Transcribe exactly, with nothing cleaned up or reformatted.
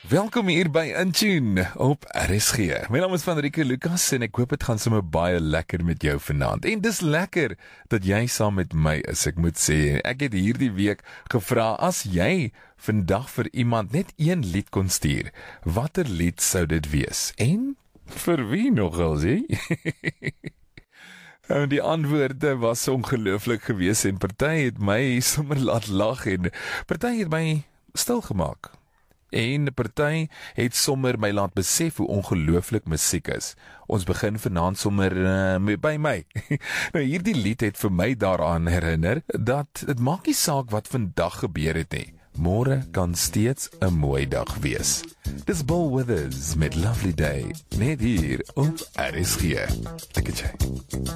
Welkom hier by Intune op R S G. My naam is Van Rieke Lucas en ek hoop dit gaan sommer baie lekker met jou vanaand. En dis lekker dat jy saam met my is. Ek moet sê, ek het hierdie week gevra, as jy vandag vir iemand net een lied kon stuur, watter lied sou dit wees? En vir wie nogal, sê? En die antwoorde was ongelooflik geweest en party het my sommer laat lag en party het my stil gemaak. En party het sommer my laat besef hoe ongelooflik musiek is. Ons begin vanaand sommer uh, by my. Nou hierdie lied het vir my daaraan herinner dat dit maak nie saak wat vandag gebeur het nie. Môre kan steeds 'n mooi dag wees. Dis Bill Withers met Lovely Day, net hier op R S G. Lekker jy.